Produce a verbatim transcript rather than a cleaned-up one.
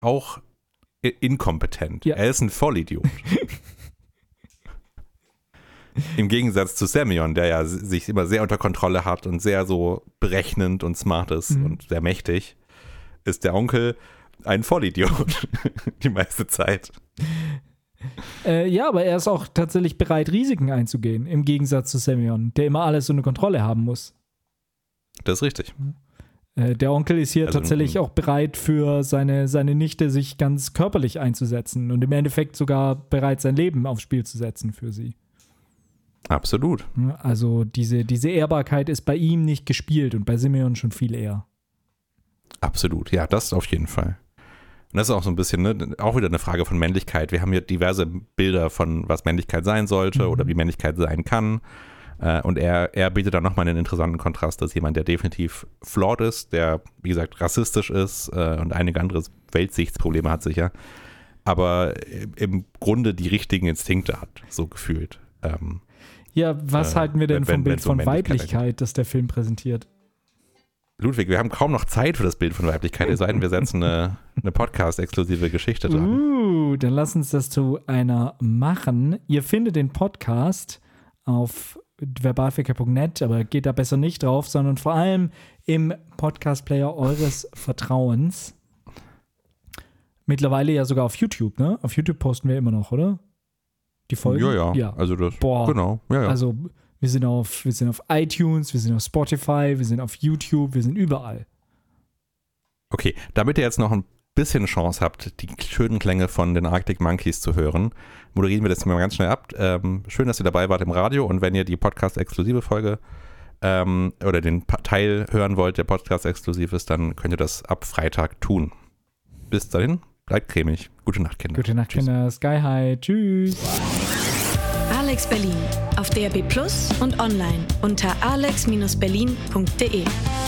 auch inkompetent. Ja. Er ist ein Vollidiot. Im Gegensatz zu Semyon, der ja sich immer sehr unter Kontrolle hat und sehr so berechnend und smart ist mhm. und sehr mächtig, ist der Onkel ein Vollidiot die meiste Zeit. Äh, ja, aber er ist auch tatsächlich bereit, Risiken einzugehen, im Gegensatz zu Semyon, der immer alles unter Kontrolle haben muss. Das ist richtig. Äh, der Onkel ist hier also, tatsächlich auch bereit, für seine, seine Nichte sich ganz körperlich einzusetzen und im Endeffekt sogar bereit, sein Leben aufs Spiel zu setzen für sie. Absolut. Also diese, diese Ehrbarkeit ist bei ihm nicht gespielt und bei Semyon schon viel eher. Absolut, ja, das auf jeden Fall. Und das ist auch so ein bisschen, ne, auch wieder eine Frage von Männlichkeit. Wir haben hier diverse Bilder von, was Männlichkeit sein sollte mhm. oder wie Männlichkeit sein kann. Und er, er bietet dann nochmal einen interessanten Kontrast, dass jemand, der definitiv flawed ist, der, wie gesagt, rassistisch ist und einige andere Weltsichtsprobleme hat sicher, aber im Grunde die richtigen Instinkte hat, so gefühlt. Ähm, ja, was äh, halten wir denn wenn, vom Bild so von Weiblichkeit, das der Film präsentiert? Ludwig, wir haben kaum noch Zeit für das Bild von Weiblichkeit, es sei denn, wir setzen eine, eine Podcast-exklusive Geschichte dran. Uh, dann lass uns das zu einer machen. Ihr findet den Podcast auf verbalficker punkt net, aber geht da besser nicht drauf, sondern vor allem im Podcast-Player eures Vertrauens. Mittlerweile ja sogar auf YouTube, ne? Auf YouTube posten wir immer noch, oder? Die Folgen? Ja, ja. ja. Also das, Boah. genau. Ja, ja. Also wir sind auf, wir sind auf iTunes, wir sind auf Spotify, wir sind auf YouTube, wir sind überall. Okay, damit ihr jetzt noch ein bisschen Chance habt, die schönen Klänge von den Arctic Monkeys zu hören, moderieren wir das mal ganz schnell ab. Ähm, schön, dass ihr dabei wart im Radio und wenn ihr die Podcast-exklusive Folge ähm, oder den Teil hören wollt, der Podcast-exklusiv ist, dann könnt ihr das ab Freitag tun. Bis dahin, bleibt cremig. Gute Nacht, Kinder. Gute Nacht, Tschüss. Kinder. Sky High. Tschüss. Alex Berlin auf D A B Plus und online unter alex Bindestrich berlin punkt de.